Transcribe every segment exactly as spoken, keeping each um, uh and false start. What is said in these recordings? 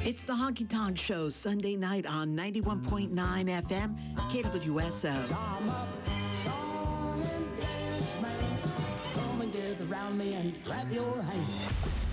It's the Honky Tonk Show, Sunday night on ninety-one point nine F M, K W S O. I'm a song and dance man. Come and gather around me and clap your hands.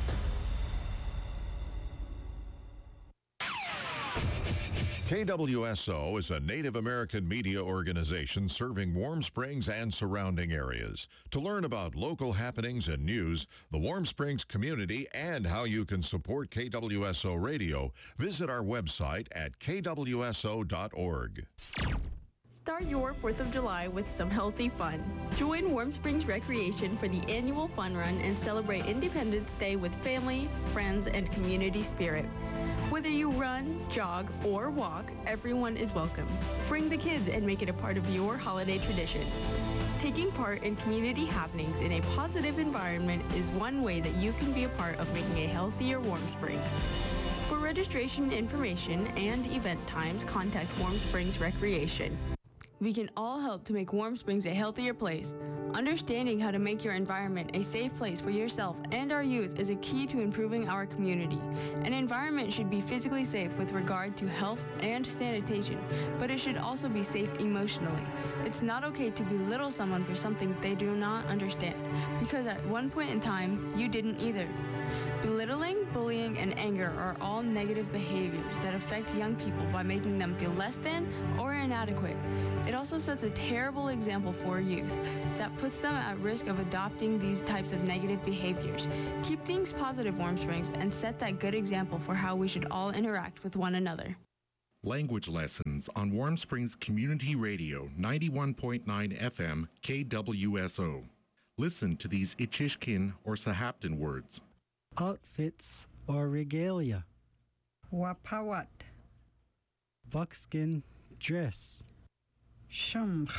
K W S O is a Native American media organization serving Warm Springs and surrounding areas. To learn about local happenings and news, the Warm Springs community, and how you can support K W S O Radio, visit our website at k w s o dot org. Start your fourth of July with some healthy fun. Join Warm Springs Recreation for the annual fun run and celebrate Independence Day with family, friends, and community spirit. Whether you run, jog, or walk, everyone is welcome. Bring the kids and make it a part of your holiday tradition. Taking part in community happenings in a positive environment is one way that you can be a part of making a healthier Warm Springs. For registration information and event times, contact Warm Springs Recreation. We can all help to make Warm Springs a healthier place. Understanding how to make your environment a safe place for yourself and our youth is a key to improving our community. An environment should be physically safe with regard to health and sanitation, but it should also be safe emotionally. It's not okay to belittle someone for something they do not understand, because at one point in time, you didn't either. Belittling, bullying, and anger are all negative behaviors that affect young people by making them feel less than or inadequate. It also sets a terrible example for youth that puts them at risk of adopting these types of negative behaviors. Keep things positive, Warm Springs, and set that good example for how we should all interact with one another. Language lessons on Warm Springs Community Radio, ninety-one point nine F M, K W S O. Listen to these Ichishkin or Sahaptin words. Outfits or regalia. Wapawat. Buckskin dress. Shumch.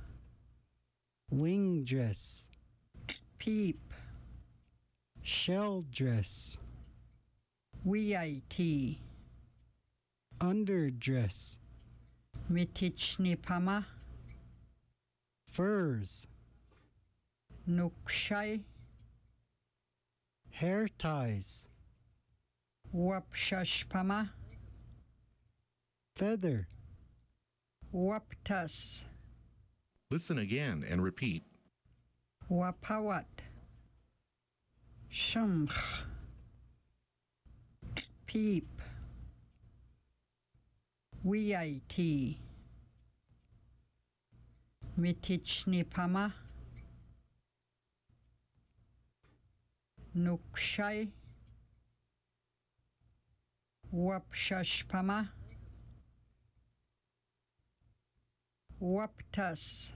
Wing dress. Peep. Shell dress. Wiyait. Underdress. Mitichnipama. Furs. Nukshai. Hair ties. Wapshashpama. Feather. Waptas. Listen again and repeat. Wapawat. Shumch. Peep. Wiyait. Mitichnipama. Nukshai. Wapshashpama. Waptas.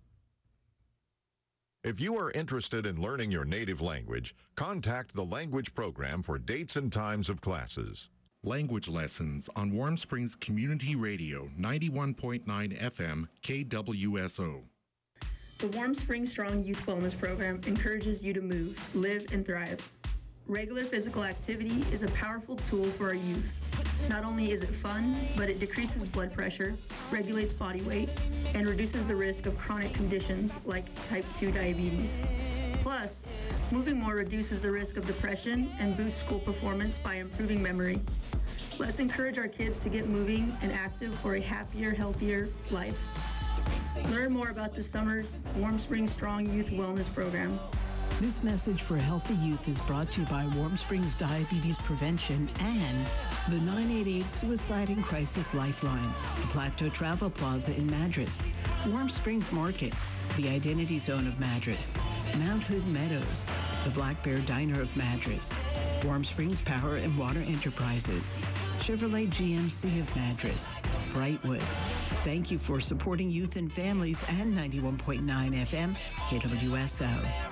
If you are interested in learning your native language, contact the language program for dates and times of classes. Language lessons on Warm Springs Community Radio, ninety-one point nine F M, K W S O. The Warm Springs Strong Youth Wellness Program encourages you to move, live, and thrive. Regular physical activity is a powerful tool for our youth. Not only is it fun, but it decreases blood pressure, regulates body weight, and reduces the risk of chronic conditions like type two diabetes. Plus, moving more reduces the risk of depression and boosts school performance by improving memory. Let's encourage our kids to get moving and active for a happier, healthier life. Learn more about this summer's Warm Springs Strong Youth Wellness Program. This message for healthy youth is brought to you by Warm Springs Diabetes Prevention and the nine eight eight Suicide and Crisis Lifeline, the Plateau Travel Plaza in Madras, Warm Springs Market, the Identity Zone of Madras, Mount Hood Meadows, the Black Bear Diner of Madras, Warm Springs Power and Water Enterprises, Chevrolet G M C of Madras, Brightwood. Thank you for supporting youth and families and ninety-one point nine F M, K W S O.